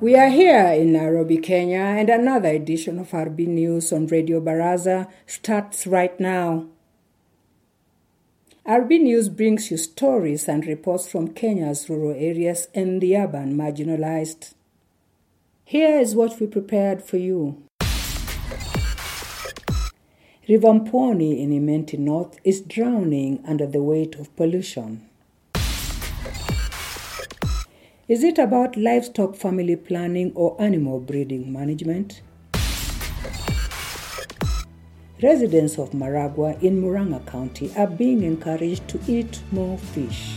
We are here in Nairobi, Kenya, and another edition of RB News on Radio Baraza starts right now. RB News brings you stories and reports from Kenya's rural areas and the urban marginalized. Here is what we prepared for you. River Mpwani in Imenti North is drowning under the weight of pollution. Is it about livestock family planning or animal breeding management? Residents of Maragua in Murang'a County are being encouraged to eat more fish.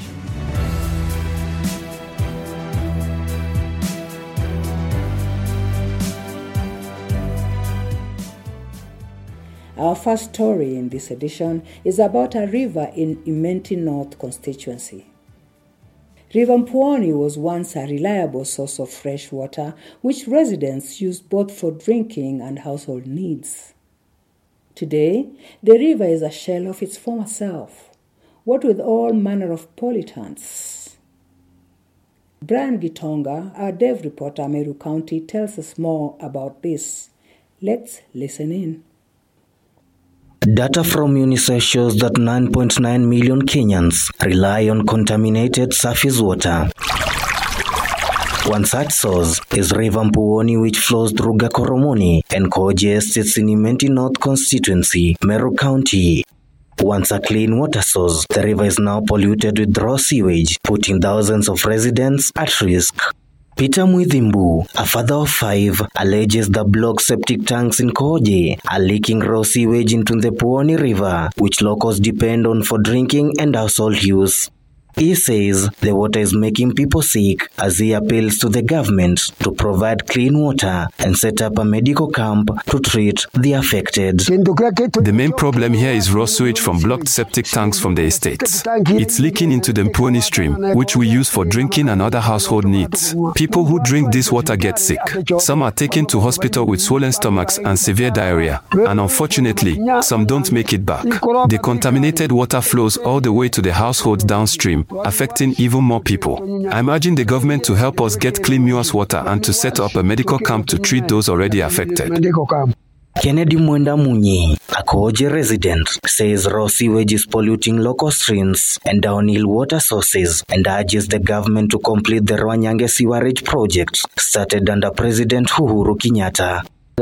Our first story in this edition is about a river in Imenti North constituency. River Mpwani was once a reliable source of fresh water, which residents used both for drinking and household needs. Today, the river is a shell of its former self, what with all manner of pollutants. Brian Gitonga, our Dev reporter, Meru County, tells us more about this. Let's listen in. Data from UNICEF shows that 9.9 million Kenyans rely on contaminated surface water. One such source is River Mpwani, which flows through Gakoromoni and Koje estates in Imenti North constituency, Meru County. Once a clean water source, the river is now polluted with raw sewage, putting thousands of residents at risk. Peter Mwithimbu, a father of 5, alleges the blocked septic tanks in Koje are leaking raw sewage into the Mpwani River, which locals depend on for drinking and household use. He says the water is making people sick as he appeals to the government to provide clean water and set up a medical camp to treat the affected. The main problem here is raw sewage from blocked septic tanks from the estates. It's leaking into the Mpwani stream, which we use for drinking and other household needs. People who drink this water get sick. Some are taken to hospital with swollen stomachs and severe diarrhea. And unfortunately, some don't make it back. The contaminated water flows all the way to the households downstream, affecting even more people. I imagine the government to help us get clean Muas water and to set up a medical camp to treat those already affected. Kennedy Mwenda Munyi, a Koje resident, says raw sewage is polluting local streams and downhill water sources and urges the government to complete the Rwanyange sewerage project started under President Uhuru Kenyatta.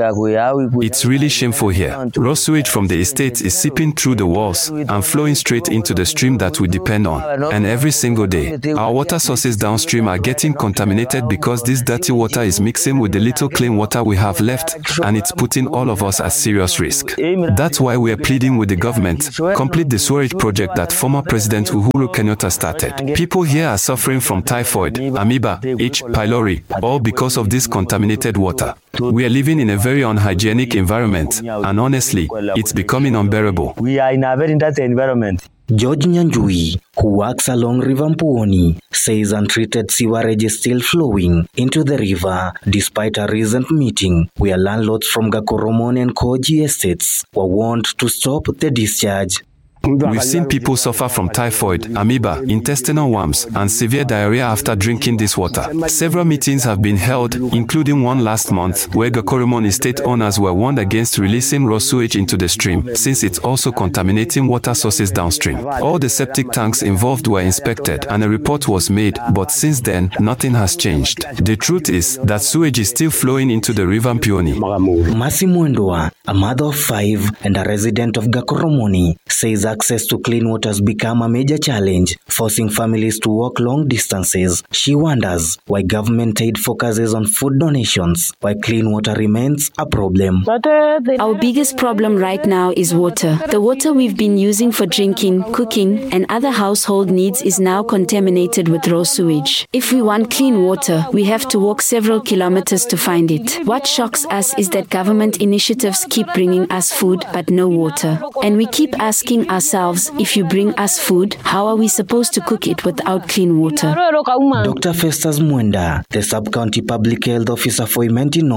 It's really shameful here. Raw sewage from the estates is seeping through the walls and flowing straight into the stream that we depend on. And every single day, our water sources downstream are getting contaminated because this dirty water is mixing with the little clean water we have left, and it's putting all of us at serious risk. That's why we are pleading with the government, complete the sewerage project that former President Uhuru Kenyatta started. People here are suffering from typhoid, amoeba, H. pylori, all because of this contaminated water. We are living in a very unhygienic environment, and honestly, it's becoming unbearable. We are in a very dirty environment. George Nyanjui, who works along River Mpwani, says untreated sewerage is still flowing into the river despite a recent meeting where landlords from Gakoromoni and Koje estates were warned to stop the discharge. We've seen people suffer from typhoid, amoeba, intestinal worms, and severe diarrhea after drinking this water. Several meetings have been held, including one last month, where Gakoromoni estate owners were warned against releasing raw sewage into the stream, since it's also contaminating water sources downstream. All the septic tanks involved were inspected, and a report was made, but since then, nothing has changed. The truth is that sewage is still flowing into the River Mpwani. Masi Mwendwa, a mother of 5 and a resident of Gakoromoni, says access to clean water has become a major challenge, forcing families to walk long distances. She wonders why government aid focuses on food donations, while clean water remains a problem. Our biggest problem right now is water. The water we've been using for drinking, cooking, and other household needs is now contaminated with raw sewage. If we want clean water, we have to walk several kilometers to find it. What shocks us is that government initiatives keep bringing us food, but no water. And we keep asking ourselves, if you bring us food, how are we supposed to cook it without clean water? Dr. Festus Mwenda, the sub-county public health officer for Imenti North,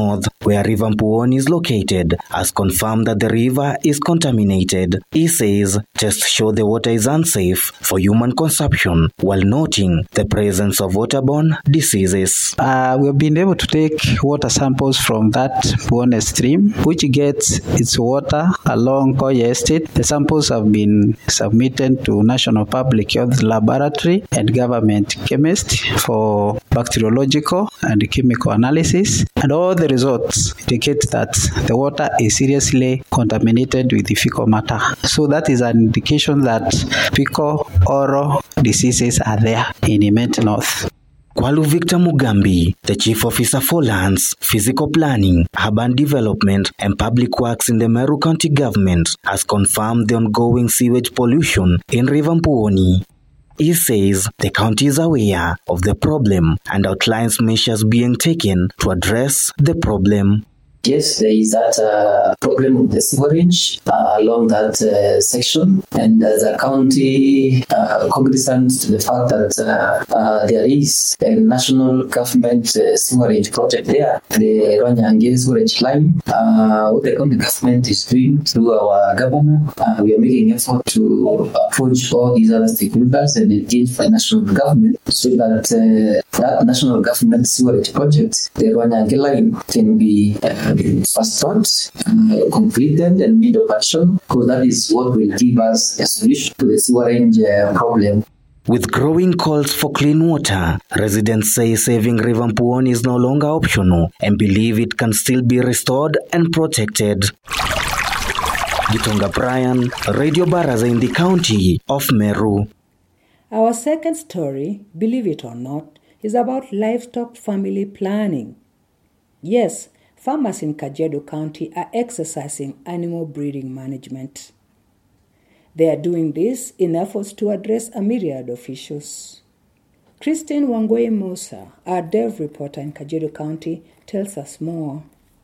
where River Mpuoni is located, has confirmed that the river is contaminated. He says tests show the water is unsafe for human consumption, while noting the presence of waterborne diseases. We have been able to take water samples from that Mpuoni stream, which gets its water along Koya Estate. The samples have been submitted to National Public Health Laboratory and government chemist for bacteriological and chemical analysis, and all the results indicate that the water is seriously contaminated with the fecal matter. So that is an indication that fecal oral diseases are there in Imenti North. Kwalu Victor Mugambi, the Chief Officer for Lands, Physical Planning, Urban Development and Public Works in the Meru County Government, has confirmed the ongoing sewage pollution in River Mpuoni. He says the county is aware of the problem and outlines measures being taken to address the problem. Yes, there is that problem with the sewerage along that section, and as a county cognizant to the fact that there is a national government sewerage project there, the Rwanyange sewerage line. What the county government is doing through our governor, we are making effort to approach all these other stakeholders and engage financial government so that that national government sewerage project, the Rwanyange line, can be first thought, completed and made of action, because that is what will give us a solution to the sewerage problem. With growing calls for clean water, residents say saving River Mpuoni is no longer optional and believe it can still be restored and protected. Gitonga Brian, Radio Baraza in the county of Meru. Our second story, believe it or not, is about livestock family planning. Yes, farmers in Kajiado County are exercising animal breeding management. They are doing this in efforts to address a myriad of issues. Christine Wangoi Musa, our dev reporter in Kajiado County, tells us more.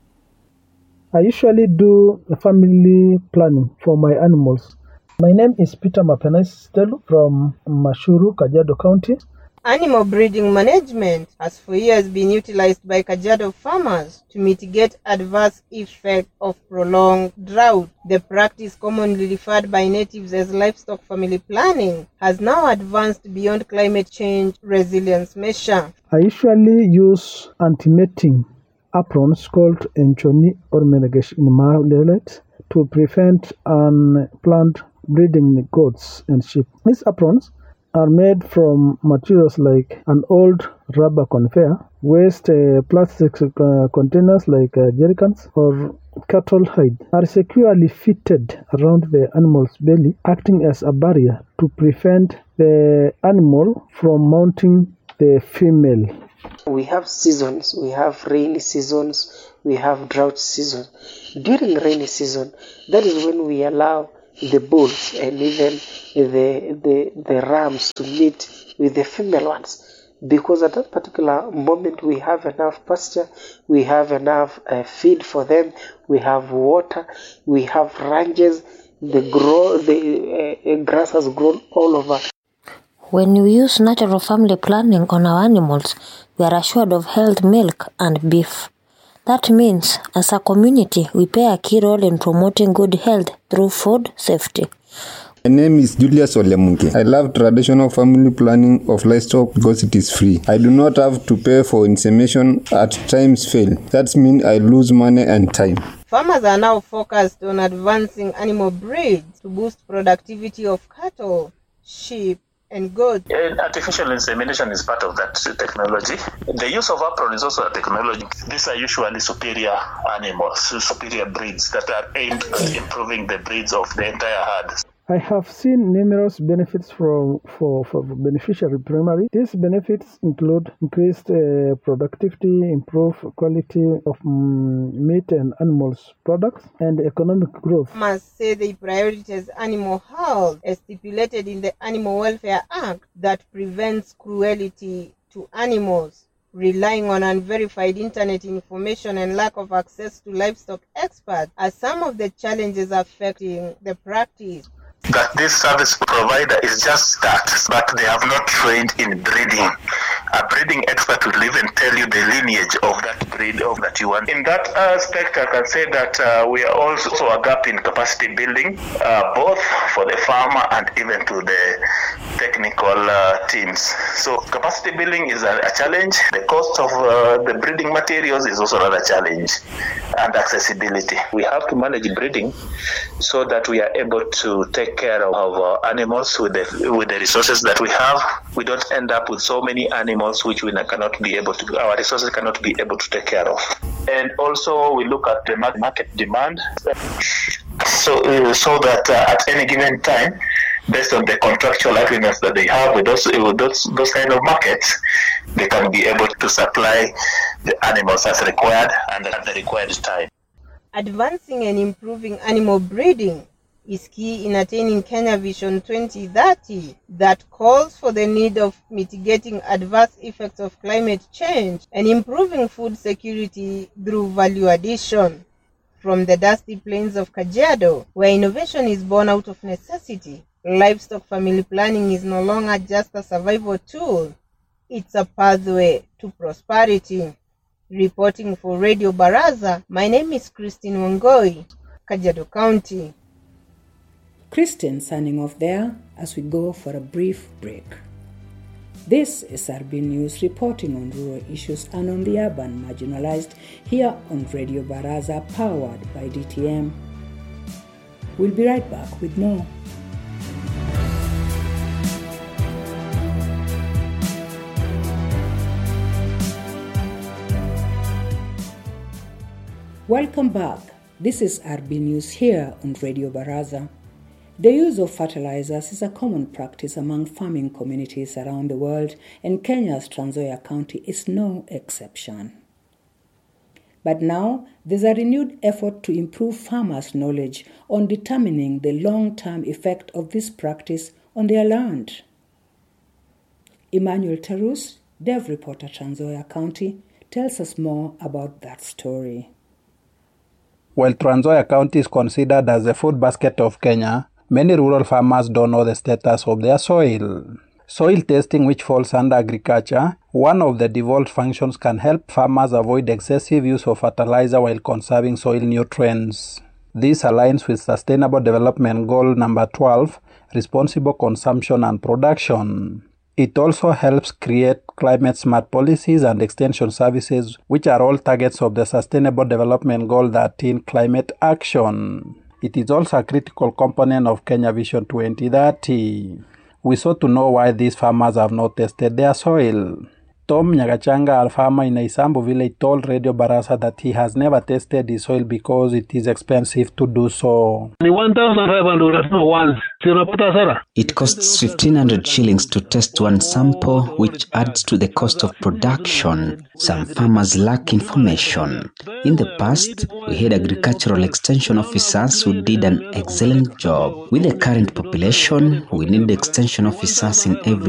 I usually do the family planning for my animals. My name is Peter Mapenais Stelu from Mashuru, Kajiado County. Animal breeding management has for years been utilized by Kajiado farmers to mitigate adverse effects of prolonged drought. The practice, commonly referred by natives as livestock family planning, has now advanced beyond climate change resilience measure. I usually use anti-mating aprons called Enchoni or Menegesh in Malayalet to prevent unplanned breeding goats and sheep. These aprons are made from materials like an old rubber conveyor, waste plastic containers like jerrycans, or cattle hide, are securely fitted around the animal's belly, acting as a barrier to prevent the animal from mounting the female. We have seasons, we have rainy seasons, we have drought seasons. During rainy season, that is when we allow the bulls and even the rams to meet with the female ones, because at that particular moment we have enough pasture, we have enough feed for them, we have water, we have ranges, the grass has grown all over. When we use natural family planning on our animals, we are assured of healthy milk and beef. That means, as a community, we play a key role in promoting good health through food safety. My name is Julius Olemunke. I love traditional family planning of livestock because it is free. I do not have to pay for insemination at times fail. That means I lose money and time. Farmers are now focused on advancing animal breeds to boost productivity of cattle, sheep, and goats. Artificial insemination is part of that technology. The use of apron is also a technology. These are usually superior animals, superior breeds that are aimed at improving the breeds of the entire herd. I have seen numerous benefits for beneficiary primary. These benefits include increased productivity, improved quality of meat and animals products, and economic growth. Farmers say they prioritize animal health as stipulated in the Animal Welfare Act that prevents cruelty to animals. Relying on unverified internet information and lack of access to livestock experts are some of the challenges affecting the practice. That this service provider is just that, but they have not trained in breeding. A breeding expert will even tell you the lineage of that breed that you want. In that aspect, I can say that we are also a gap in capacity building, both for the farmer and even to the technical teams. So capacity building is a challenge. The cost of the breeding materials is also another challenge, and accessibility. We have to manage breeding so that we are able to take care of animals with the resources that we have. We don't end up with so many animals which our resources cannot be able to take care of. And also we look at the market demand, so that at any given time, based on the contractual agreements that they have with those kind of markets, they can be able to supply the animals as required and at the required time. Advancing and improving animal breeding is key in attaining Kenya Vision 2030 that calls for the need of mitigating adverse effects of climate change and improving food security through value addition. From the dusty plains of Kajiado, where innovation is born out of necessity, livestock family planning is no longer just a survival tool, it's a pathway to prosperity. Reporting for Radio Baraza, my name is Christine Wangoi, Kajiado County. Christine signing off there as we go for a brief break. This is RB News reporting on rural issues and on the urban marginalized here on Radio Baraza, powered by DTM. We'll be right back with more. Welcome back. This is RB News here on Radio Baraza. The use of fertilizers is a common practice among farming communities around the world, and Kenya's Trans Nzoia County is no exception. But now, there's a renewed effort to improve farmers' knowledge on determining the long-term effect of this practice on their land. Emmanuel Tarus, Dev Reporter Trans Nzoia County, tells us more about that story. While Trans Nzoia County is considered as the food basket of Kenya, many rural farmers don't know the status of their soil. Soil testing, which falls under agriculture, one of the devolved functions, can help farmers avoid excessive use of fertilizer while conserving soil nutrients. This aligns with Sustainable Development Goal number 12, Responsible Consumption and Production. It also helps create climate-smart policies and extension services, which are all targets of the Sustainable Development Goal 13, Climate Action. It is also a critical component of Kenya Vision 2030. We sought to know why these farmers have not tested their soil. Tom Nyagachanga, a farmer in Isambu village, told Radio Baraza that he has never tested his soil because it is expensive to do so. 1,500 once. It costs 1,500 shillings to test one sample, which adds to the cost of production. Some farmers lack information. In the past, we had agricultural extension officers who did an excellent job. With the current population, we need extension officers in every